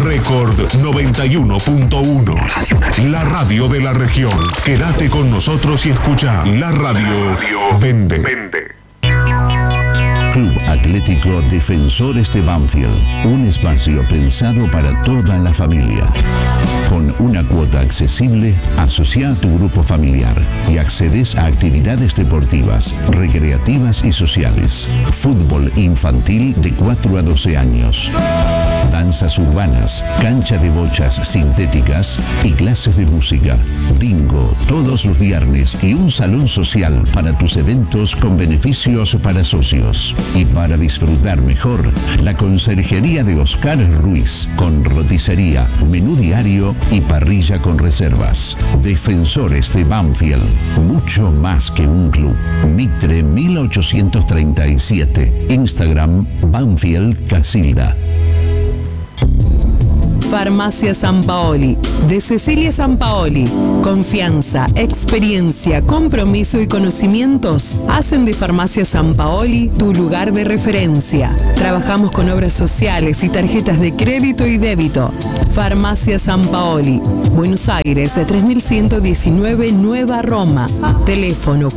Record 91.1. La radio de la región. Quédate con nosotros y escucha La Radio Vende. Club Atlético Defensores de Banfield, un espacio pensado para toda la familia. Con una cuota accesible, asocia a tu grupo familiar y accedes a actividades deportivas, recreativas y sociales. Fútbol infantil de 4 a 12 años. Danzas urbanas, cancha de bochas sintéticas y clases de música. Bingo todos los viernes y un salón social para tus eventos con beneficios para socios. Y para disfrutar mejor, la conserjería de Oscar Ruiz, con roticería, menú diario y parrilla con reservas. Defensores de Banfield, mucho más que un club. Mitre 1837, Instagram Banfield Casilda. Farmacia San Paoli, de Cecilia San Paoli. Confianza, experiencia, compromiso y conocimientos hacen de Farmacia San Paoli tu lugar de referencia. Trabajamos con obras sociales y tarjetas de crédito y débito. Farmacia San Paoli, Buenos Aires, 3119 Nueva Roma. Teléfono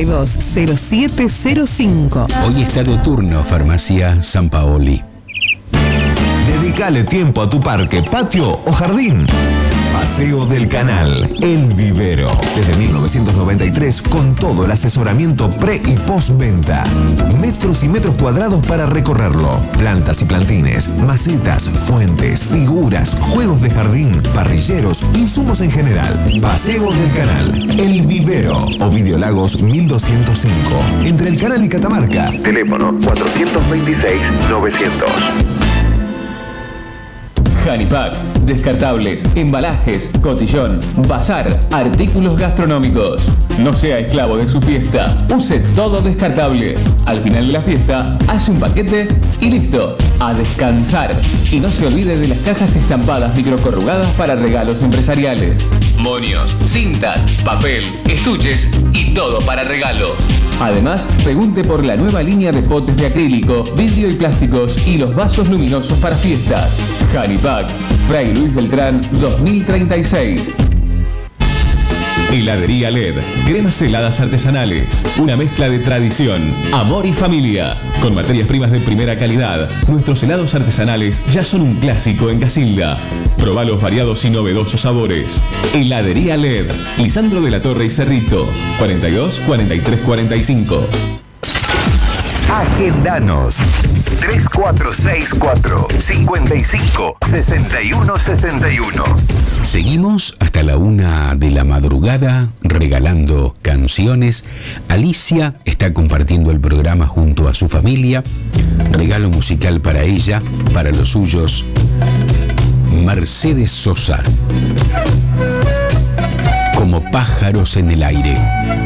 420705. Hoy está de turno Farmacia San Paoli. Dedicale tiempo a tu parque, patio o jardín. Paseo del Canal, El Vivero. Desde 1993 con todo el asesoramiento pre y postventa. Metros y metros cuadrados para recorrerlo. Plantas y plantines, macetas, fuentes, figuras, juegos de jardín, parrilleros, insumos en general. Paseo del Canal, El Vivero. Ovidio Lagos 1205. Entre el Canal y Catamarca. Teléfono 426-900. Hanipack, descartables, embalajes, cotillón, bazar, artículos gastronómicos. No sea esclavo de su fiesta, use todo descartable. Al final de la fiesta, hace un paquete y listo, a descansar. Y no se olvide de las cajas estampadas microcorrugadas para regalos empresariales. Moños, cintas, papel, estuches y todo para regalo. Además, pregunte por la nueva línea de potes de acrílico, vidrio y plásticos y los vasos luminosos para fiestas. Hanipack, Fray Luis Beltrán 2036. Heladería LED, cremas heladas artesanales, una mezcla de tradición, amor y familia. Con materias primas de primera calidad, nuestros helados artesanales ya son un clásico en Casilda. Probá los variados y novedosos sabores. Heladería LED, Lisandro de la Torre y Cerrito, 42 43 45. Agendanos 3464 55 61 61. Seguimos hasta la 1 de la madrugada regalando canciones. Alicia está compartiendo el programa junto a su familia. Regalo musical para ella, para los suyos. Mercedes Sosa. Como pájaros en el aire.